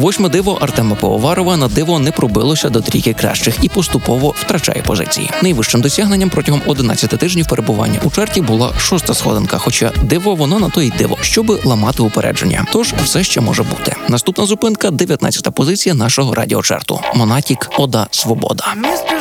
8-ме диво Артема Пивоварова на диво не пробилося до трійки кращих і поступово втрачає позиції. Найвищим досягненням протягом 11 тижнів перебування у чарті була 6-та сходинка, хоча диво воно на то й диво, щоби ламати упередження. Тож все ще може бути. Наступна зупинка – 19-та позиція нашого радіочарту. Монатік «Ода Свобода».